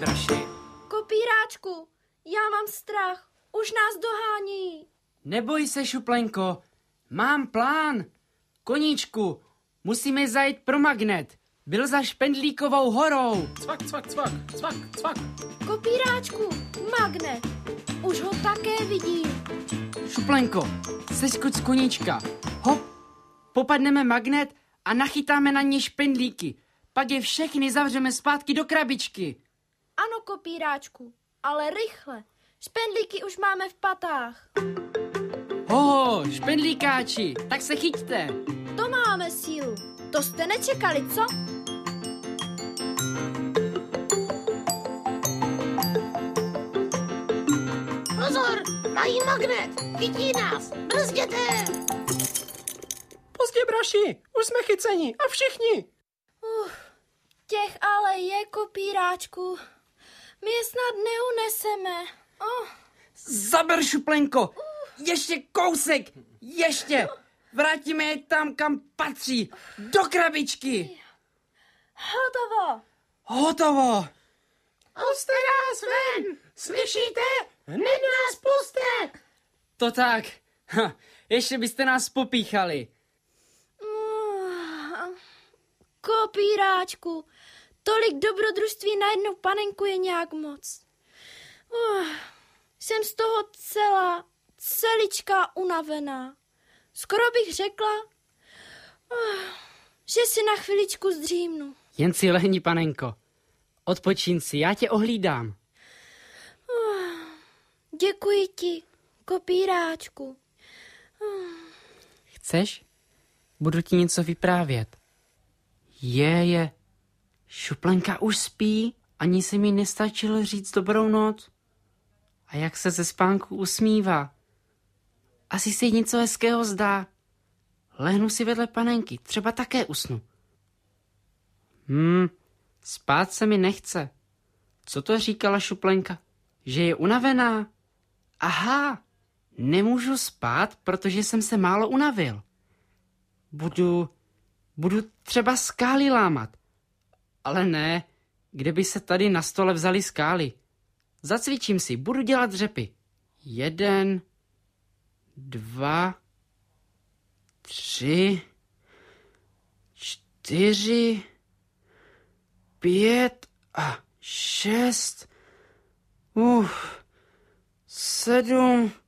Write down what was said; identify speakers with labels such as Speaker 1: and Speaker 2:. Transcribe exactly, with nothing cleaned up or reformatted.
Speaker 1: braši.
Speaker 2: Kopíráčku, já mám strach. Už nás dohání.
Speaker 1: Neboj se, Šuplenko. Mám plán. Koníčku, musíme zajít pro magnet. Byl za Špendlíkovou horou.
Speaker 3: Cvak, cvak, cvak, cvak, cvak.
Speaker 2: Kopíráčku, magnet. Už ho také vidím.
Speaker 1: Šuplenko, seskoč z koníčka. Hop, popadneme magnet a nachytáme na ní špendlíky. Pak je všechny zavřeme zpátky do krabičky.
Speaker 2: Ano, kopíráčku, ale rychle. Špendlíky už máme v patách.
Speaker 1: Ho, špendlíkáči, tak se chyťte.
Speaker 2: To máme sílu. To jste nečekali, co?
Speaker 4: Pozor, mají magnet, chytí nás, brzděte!
Speaker 3: Pozdě, braši, už jsme chyceni a všichni.
Speaker 2: Uf, těch ale je, kopíráčku. My je snad neuneseme. Oh.
Speaker 1: Zaber, Šuplenko, ještě kousek, ještě. Vrátíme je tam, kam patří, do krabičky.
Speaker 2: Hotovo.
Speaker 1: Hotovo.
Speaker 4: Puste nás ven, slyšíte? Hned nás puste!
Speaker 1: To tak, ha, ještě byste nás popíchali.
Speaker 2: Uh, kopíráčku, tolik dobrodružství na jednu panenku je nějak moc. Uh, jsem z toho celá, celička unavená. Skoro bych řekla, uh, že si na chviličku zdřímnu.
Speaker 1: Jen si lehni, panenko. Odpočíň si, já tě ohlídám.
Speaker 2: Uh, děkuji ti, kopíráčku. Uh.
Speaker 1: Chceš? Budu ti něco vyprávět. Je, je. Šuplenka už spí, ani se mi nestačilo říct dobrou noc. A jak se ze spánku usmívá. Asi si něco hezkého zdá. Lehnu si vedle panenky, třeba také usnu. Hmm, spát se mi nechce. Co to říkala Šuplenka? Že je unavená? Aha, nemůžu spát, protože jsem se málo unavil. Budu, budu třeba skály lámat. Ale ne, kde by se tady na stole vzaly skály. Zacvičím si, budu dělat dřepy. Jeden, dva, tři, čtyři, pět a šest, uh, sedm,